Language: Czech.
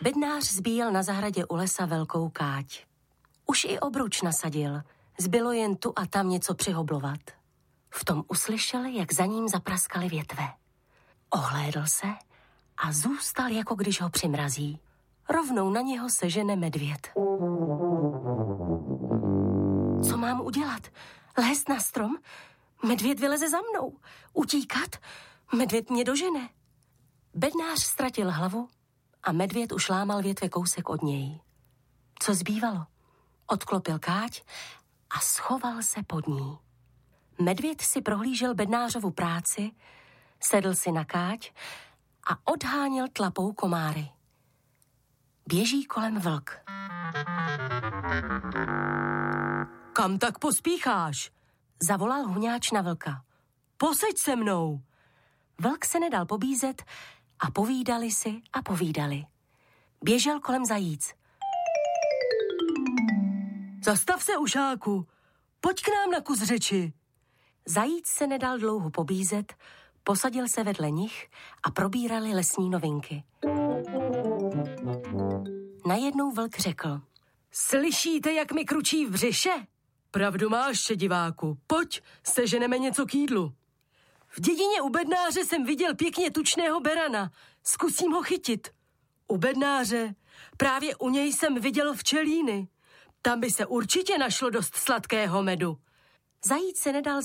Bednář zbíjel na zahradě u lesa velkou káť. Už i obruč nasadil, zbylo jen tu a tam něco přihoblovat. V tom uslyšel, jak za ním zapraskaly větve. Ohlédl se a zůstal, jako když ho přimrazí. Rovnou na něho sežene medvěd. Co mám udělat? Lézt na strom? Medvěd vyleze za mnou. Utíkat? Medvěd mě dožene. Bednář ztratil hlavu a medvěd už lámal větve kousek od něj. Co zbývalo? Odklopil káť a schoval se pod ní. Medvěd si prohlížel bednářovu práci, sedl si na káť a odháněl tlapou komáry. Běží kolem vlk. Kam tak pospícháš? Zavolal huňáč na vlka. Poseď se mnou. Vlk se nedal pobízet a povídali si a povídali. Běžel kolem zajíc. Zastav se, ušáku, pojď k nám na kus řeči. Zajíc se nedal dlouho pobízet, posadil se vedle nich a probírali lesní novinky. Najednou vlk řekl. Slyšíte, jak mi kručí v břiše? Pravdu máš, diváku, pojď, seženeme něco k jídlu. V dědině u bednáře jsem viděl pěkně tučného berana, zkusím ho chytit. U bednáře, právě u něj jsem viděl včelíny. Tam by se určitě našlo dost sladkého medu. Zajíc se nedal